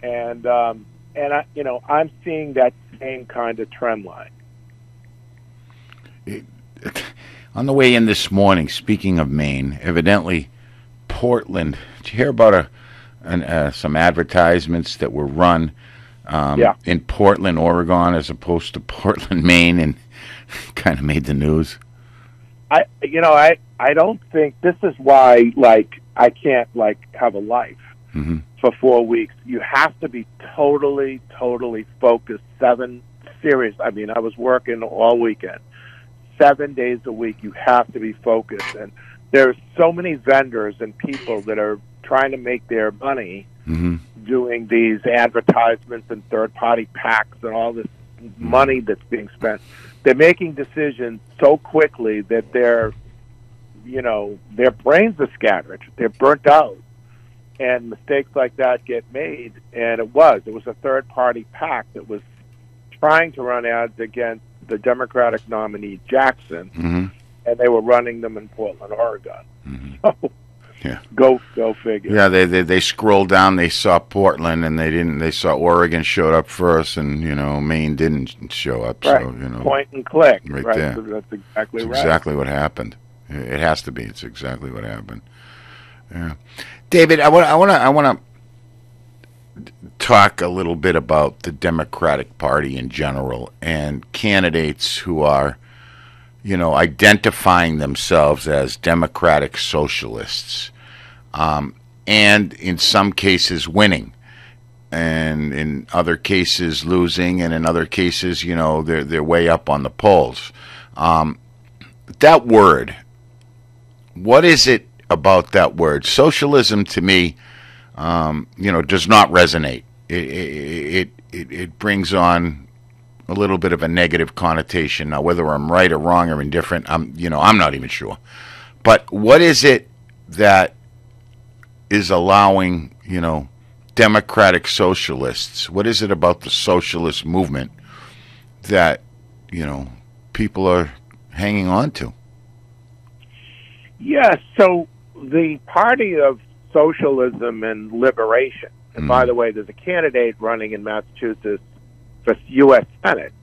And I'm seeing that same kind of trend line. On the way in this morning, speaking of Maine, evidently Portland. Did you hear about some advertisements that were run in Portland, Oregon, as opposed to Portland, Maine, and kind of made the news? I don't think this is why I can't have a life for 4 weeks. You have to be totally focused. 7 serious. I mean, I was working all weekend, 7 days a week. You have to be focused, and there's so many vendors and people that are trying to make their money doing these advertisements and third-party packs and all this money that's being spent. They're making decisions so quickly that their brains are scattered. They're burnt out, and mistakes like that get made. And it was a third-party PAC that was trying to run ads against the Democratic nominee Jackson, and they were running them in Portland, Oregon. So, go figure. Yeah, they scrolled down. They saw Portland, and they saw Oregon showed up first, and Maine didn't show up. Right. So point and click. Right there. So that's exactly right. Exactly what happened. It has to be. It's exactly what happened. Yeah, David, I want to talk a little bit about the Democratic Party in general and candidates who are, identifying themselves as democratic socialists, and in some cases winning, and in other cases losing, and in other cases, they're way up on the polls. That word, what is it about that word? Socialism to me, does not resonate. It brings on a little bit of a negative connotation. Now, whether I'm right or wrong or indifferent, I'm not even sure. But what is it that is allowing, democratic socialists? What is it about the socialist movement that, people are hanging on to? Yeah, so the Party of Socialism and Liberation, and by the way, there's a candidate running in Massachusetts for U.S. Senate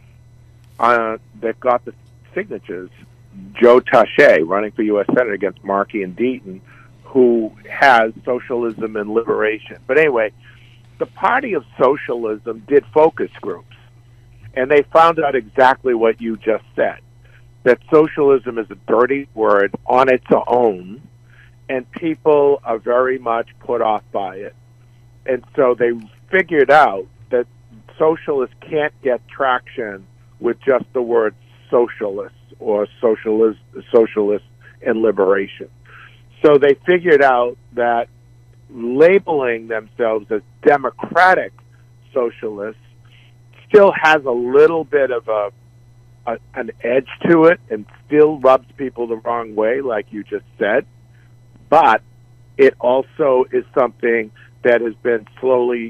that got the signatures, Joe Taché, running for U.S. Senate against Markey and Deaton, who has socialism and liberation. But anyway, the Party of Socialism did focus groups, and they found out exactly what you just said, that socialism is a dirty word on its own, and people are very much put off by it. And so they figured out that socialists can't get traction with just the word socialist or socialist and liberation. So they figured out that labeling themselves as democratic socialists still has a little bit of an edge to it and still rubs people the wrong way, like you just said. But it also is something that has been slowly,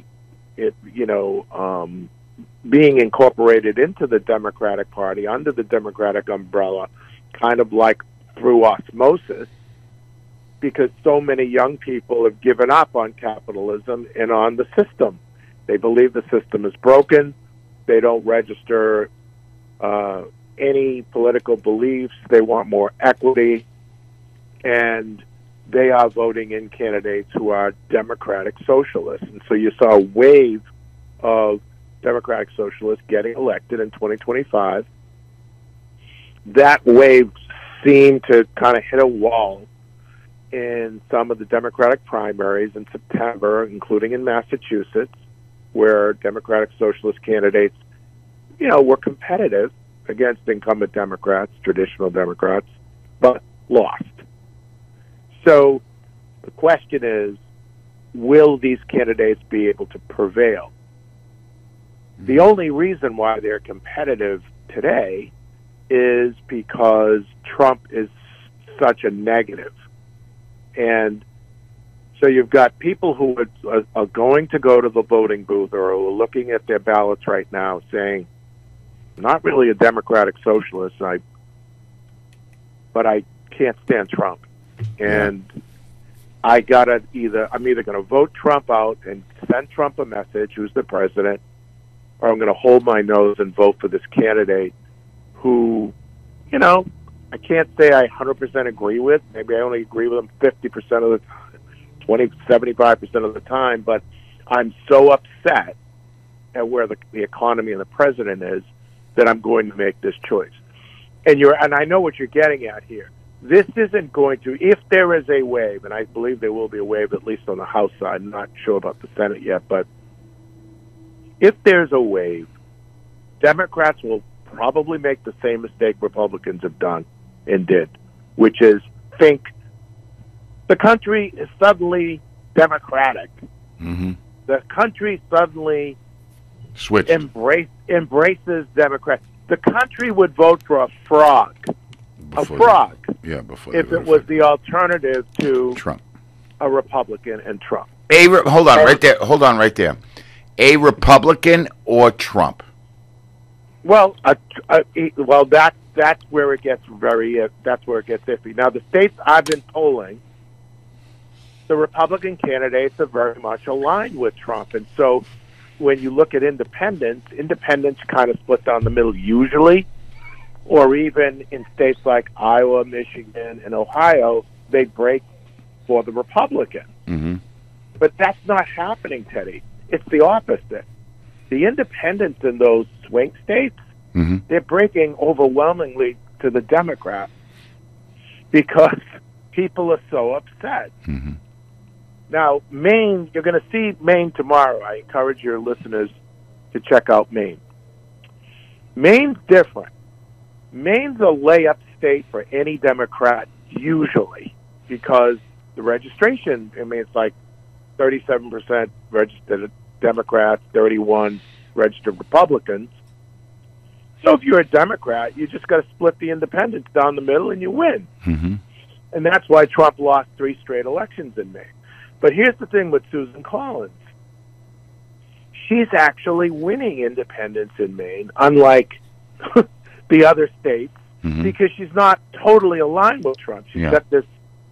being incorporated into the Democratic Party under the Democratic umbrella, kind of like through osmosis, because so many young people have given up on capitalism and on the system. They believe the system is broken. They don't register any political beliefs. They want more equity, and they are voting in candidates who are democratic socialists. And so you saw a wave of democratic socialists getting elected in 2025. That wave seemed to kind of hit a wall in some of the Democratic primaries in September, including in Massachusetts, where Democratic Socialist candidates, were competitive against incumbent Democrats, traditional Democrats, but lost. So the question is, will these candidates be able to prevail? The only reason why they're competitive today is because Trump is such a negative. And so you've got people who are going to go to the voting booth or are looking at their ballots right now saying, not really a democratic socialist, but I can't stand Trump. And I'm either going to vote Trump out and send Trump a message, who's the president, or I'm going to hold my nose and vote for this candidate who, I can't say I 100% agree with. Maybe I only agree with him 50% of the time, 75% of the time, but I'm so upset at where the economy and the president is that I'm going to make this choice. And I know what you're getting at here. This isn't going to, if there is a wave, and I believe there will be a wave at least on the House side, I'm not sure about the Senate yet, but if there's a wave, Democrats will probably make the same mistake Republicans have done and did, which is think the country is suddenly democratic. Mm-hmm. The country suddenly embraces Democrats. The country would vote for a frog. Before if it was the alternative to Trump, a Republican and Trump. Hold on right there. A Republican or Trump? Well, that's where it gets iffy. Now, the states I've been polling, the Republican candidates are very much aligned with Trump, and so when you look at independents kind of split down the middle usually. Or even in states like Iowa, Michigan, and Ohio, they break for the Republican. Mm-hmm. But that's not happening, Teddy. It's the opposite. The independents in those swing states, mm-hmm. they're breaking overwhelmingly to the Democrats because people are so upset. Mm-hmm. Now, Maine, you're going to see Maine tomorrow. I encourage your listeners to check out Maine. Maine's different. Maine's a layup state for any Democrat, usually, because the registration, it's like 37% registered Democrats, 31 registered Republicans. So if you're a Democrat, you just got to split the independents down the middle and you win. Mm-hmm. And that's why Trump lost 3 straight elections in Maine. But here's the thing with Susan Collins. She's actually winning independents in Maine, unlike the other states, mm-hmm. because she's not totally aligned with Trump. She's got this,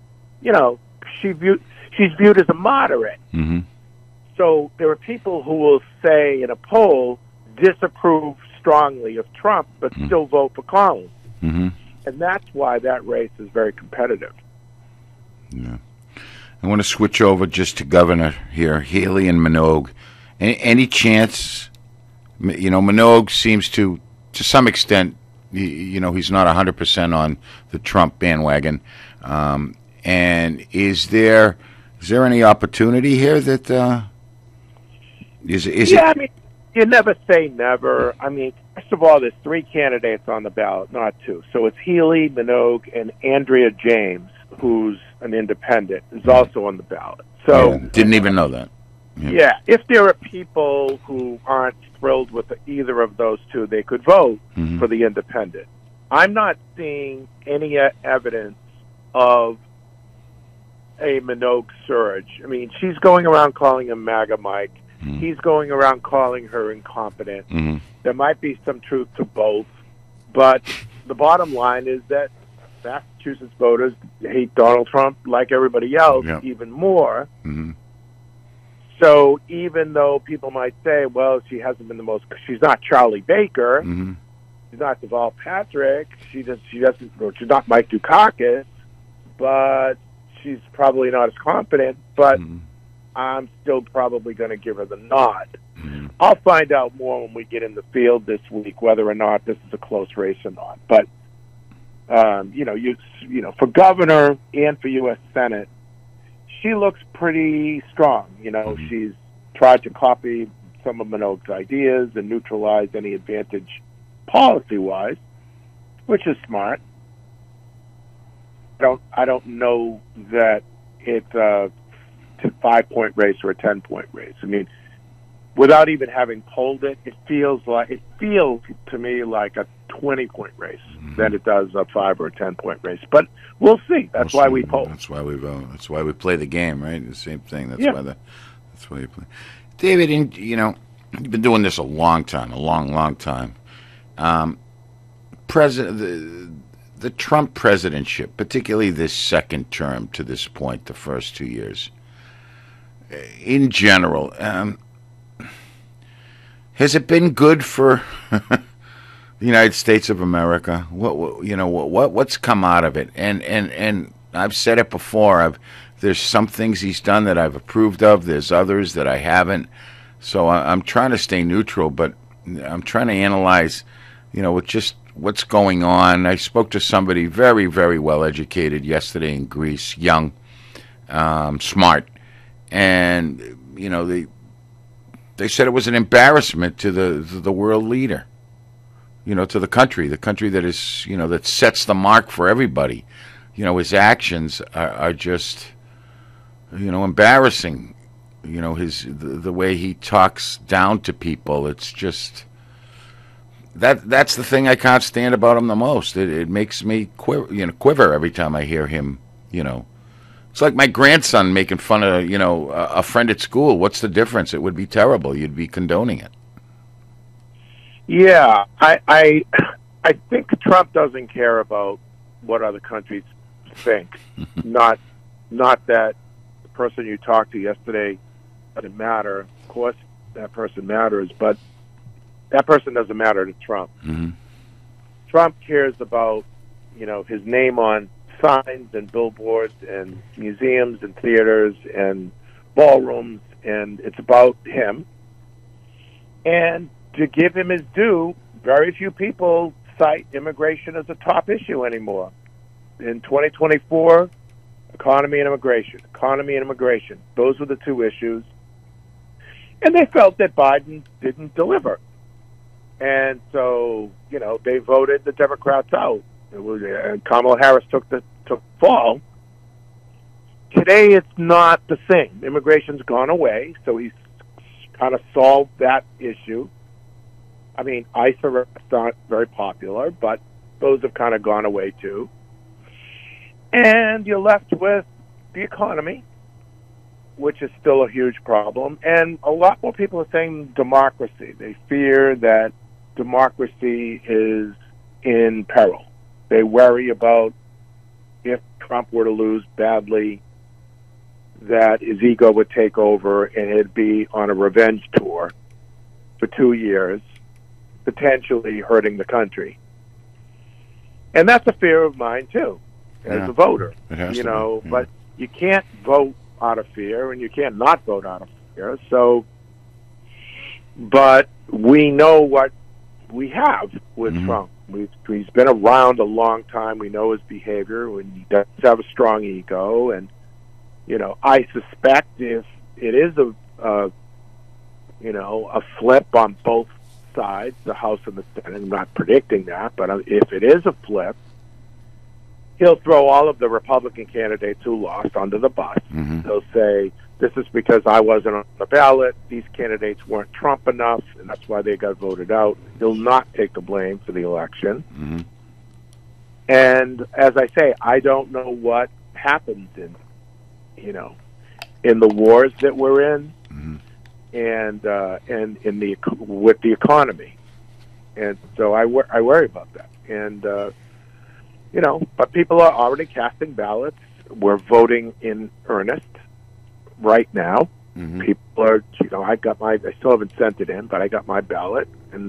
she's viewed as a moderate. Mm-hmm. So there are people who will say in a poll, disapprove strongly of Trump, but mm-hmm. still vote for Collins. Mm-hmm. And that's why that race is very competitive. Yeah. I want to switch over just to governor here, Haley and Minogue. Any chance, Minogue seems to some extent, he's not 100% on the Trump bandwagon. And is there any opportunity here that is it? You never say never. First of all, there's 3 candidates on the ballot, not 2. So it's Healy, Minogue, and Andrea James, who's an independent, is also on the ballot. So didn't even know that. Yeah, if there are people who aren't thrilled with either of those 2, they could vote mm-hmm. for the independent. I'm not seeing any evidence of a Minogue surge. She's going around calling him MAGA Mike. Mm-hmm. He's going around calling her incompetent. Mm-hmm. There might be some truth to both, but the bottom line is that Massachusetts voters hate Donald Trump like everybody else, even more. Mm-hmm. So even though people might say, well, she hasn't been she's not Charlie Baker, mm-hmm. she's not Deval Patrick, she's not Mike Dukakis, but she's probably not as competent, but mm-hmm. I'm still probably going to give her the nod. Mm-hmm. I'll find out more when we get in the field this week whether or not this is a close race or not. But for governor and for U.S. Senate, she looks pretty strong. Mm-hmm. She's tried to copy some of Minogue's ideas and neutralize any advantage policy-wise, which is smart. I don't know that it's a 5-point race or a 10-point race. Without even having polled it, it feels to me like a 20-point race mm-hmm. than it does a 5 or a 10-point race. But we'll see. That's why we poll. That's why we vote. That's why we play the game, right? The same thing. That's why you play. David, you've been doing this a long time, a long, long time. The the Trump presidentship, particularly this second term to this point, the first 2 years, in general, has it been good for the United States of America? What's come out of it? And I've said it before. There's some things he's done that I've approved of. There's others that I haven't. So I'm trying to stay neutral, but I'm trying to analyze, with just what's going on. I spoke to somebody very, very well educated yesterday in Greece, young, smart, and they said it was an embarrassment to the world leader, to the country that is, that sets the mark for everybody. His actions are just, embarrassing. The way he talks down to people. It's just that's the thing I can't stand about him the most. It makes me quiver every time I hear him. It's like my grandson making fun of a friend at school. What's the difference? It would be terrible. You'd be condoning it. Yeah, I think Trump doesn't care about what other countries think. not that the person you talked to yesterday doesn't matter. Of course, that person matters, but that person doesn't matter to Trump. Mm-hmm. Trump cares about, his name on signs and billboards and museums and theaters and ballrooms, and it's about him. And to give him his due, very few people cite immigration as a top issue anymore. In 2024, economy and immigration. Those were the two issues. And they felt that Biden didn't deliver. And so, they voted the Democrats out. It was Kamala Harris took fall. Today, it's not the same. Immigration's gone away, so he's kind of solved that issue. I mean, ICE arrests aren't very popular, but those have kind of gone away too. And you're left with the economy, which is still a huge problem. And a lot more people are saying democracy. They fear that democracy is in peril. They worry about if Trump were to lose badly, that his ego would take over and it'd be on a revenge tour for 2 years, potentially hurting the country. And that's a fear of mine, too, as a voter. It has to be. Yeah. But you can't vote out of fear, and you can't not vote out of fear. So, but we know what we have with Trump. He's been around a long time. We know his behavior. He does have a strong ego, and I suspect if it is a flip on both sides, the House and the Senate. I'm not predicting that, but if it is a flip, he'll throw all of the Republican candidates who lost under the bus. Mm-hmm. He'll say, this is because I wasn't on the ballot. These candidates weren't Trump enough, and that's why they got voted out. He'll not take the blame for the election. Mm-hmm. And as I say, I don't know what happens in the wars that we're in, and in with the economy. And so I worry about that. And but people are already casting ballots. We're voting in earnest right now. Mm-hmm. People are, I still haven't sent it in, but I got my ballot, and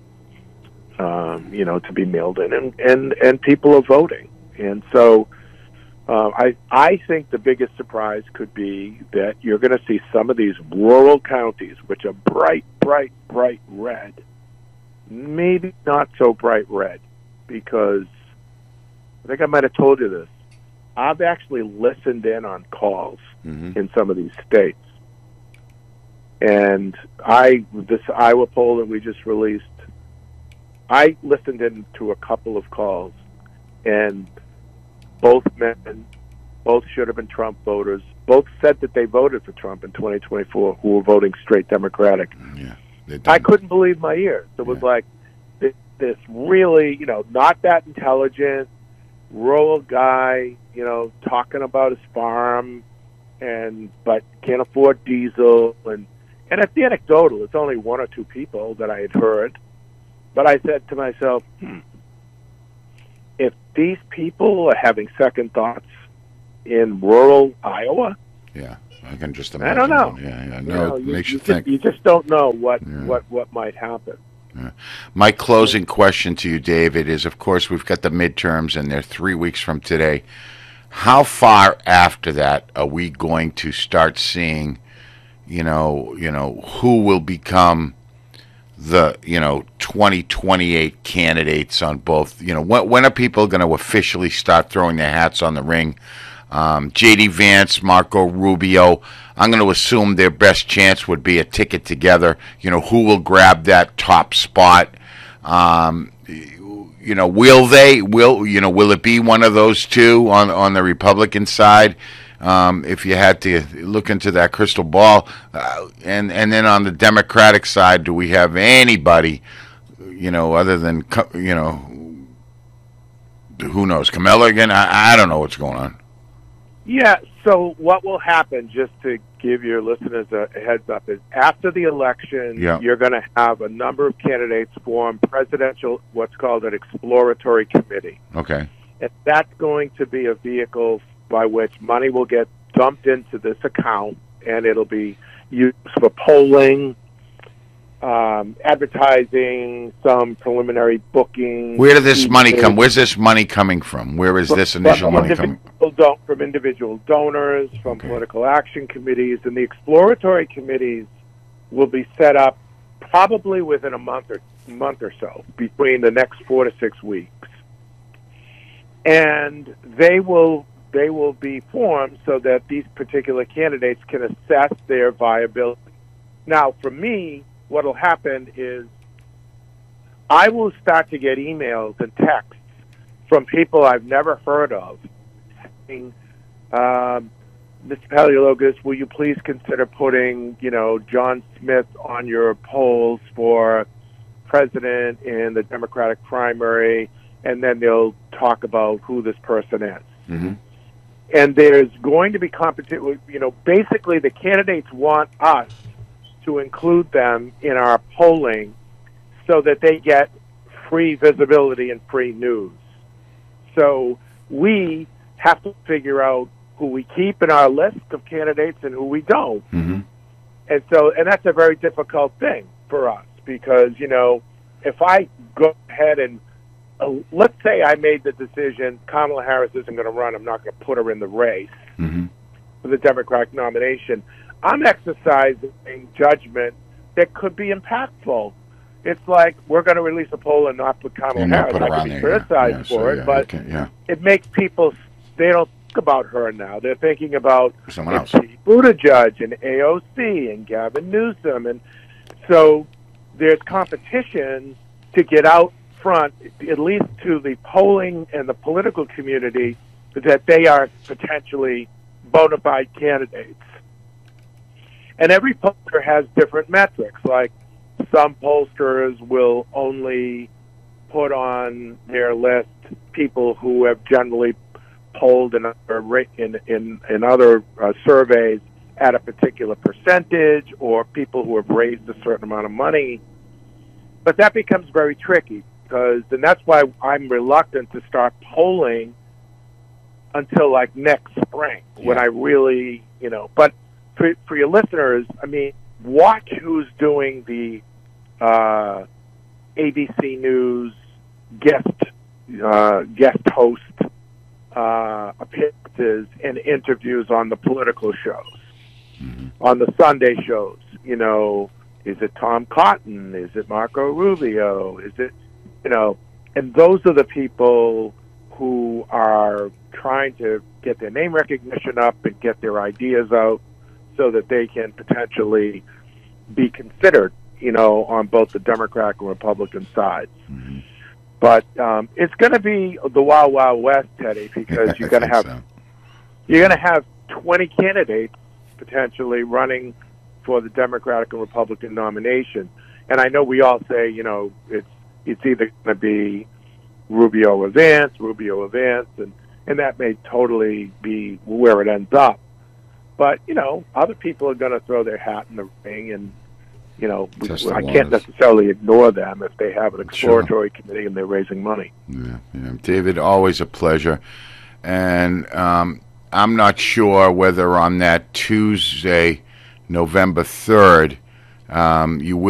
to be mailed in, and people are voting. And so I think the biggest surprise could be that you're going to see some of these rural counties, which are bright, bright, bright red, maybe not so bright red, because I think I might have told you this. I've actually listened in on calls in some of these states. And this Iowa poll that we just released, I listened in to a couple of calls, and both men, both should have been Trump voters, both said that they voted for Trump in 2024, who were voting straight Democratic. Yeah, I couldn't believe my ears. It was like this really, not that intelligent, rural guy, talking about his farm, but can't afford diesel, and it's anecdotal. It's only one or two people that I had heard, but I said to myself, if these people are having second thoughts in rural Iowa, Yeah, I can just imagine. I don't know. Yeah. You No, know, it makes you just, think. you just don't know what might happen. My closing question to you, David, is: of course, we've got the midterms, and they're 3 weeks from today. How far after that are we going to start seeing, who will become the 2028 candidates on both? When are people going to officially start throwing their hats on the ring? J.D. Vance, Marco Rubio. I'm going to assume their best chance would be a ticket together. Who will grab that top spot? Will they? Will it be one of those two on the Republican side? If you had to look into that crystal ball, and then on the Democratic side, do we have anybody? Other than who knows? Kamala again? I don't know what's going on. Yeah, so what will happen, just to give your listeners a heads up, is after the election, you're going to have a number of candidates form what's called an exploratory committee. Okay. And that's going to be a vehicle by which money will get dumped into this account, and it'll be used for polling, advertising, some preliminary booking. Where did this money come? Where's this money coming from? Where is this initial money coming from? Individual donors, from political action committees, and the exploratory committees will be set up probably within a month or so, between the next 4 to 6 weeks, and they will be formed so that these particular candidates can assess their viability. Now, for me, what will happen is I will start to get emails and texts from people I've never heard of saying, Mr. Paleologos, will you please consider putting, John Smith on your polls for president in the Democratic primary, and then they'll talk about who this person is. Mm-hmm. And there's going to be competition. Basically the candidates want us to include them in our polling so that they get free visibility and free news. So we have to figure out who we keep in our list of candidates and who we don't. Mm-hmm. And that's a very difficult thing for us because, if I go ahead and let's say I made the decision Kamala Harris isn't going to run, I'm not going to put her in the race for the Democratic nomination, I'm exercising judgment that could be impactful. It's like we're going to release a poll and not put Kamala Harris. I can be criticized for it, but it makes people, they don't think about her now. They're thinking about someone else. Pete Buttigieg and AOC and Gavin Newsom. And so there's competition to get out front, at least to the polling and the political community, that they are potentially bona fide candidates. And every pollster has different metrics. Like some pollsters will only put on their list people who have generally polled in other surveys at a particular percentage, or people who have raised a certain amount of money. But that becomes very tricky and that's why I'm reluctant to start polling until like next spring when I really, but for your listeners, watch who's doing the ABC News guest host appearances and interviews on the political shows, on the Sunday shows. Is it Tom Cotton? Is it Marco Rubio? Is it, and those are the people who are trying to get their name recognition up and get their ideas out so that they can potentially be considered, on both the Democratic and Republican sides. Mm-hmm. But it's going to be the Wild Wild West, Teddy, because you're going to have 20 candidates potentially running for the Democratic and Republican nomination. And I know we all say, it's either going to be Rubio or Vance, and that may totally be where it ends up. But, other people are going to throw their hat in the ring, and, I can't necessarily ignore them if they have an exploratory committee and they're raising money. Yeah. David, always a pleasure. And I'm not sure whether on that Tuesday, November 3rd, you will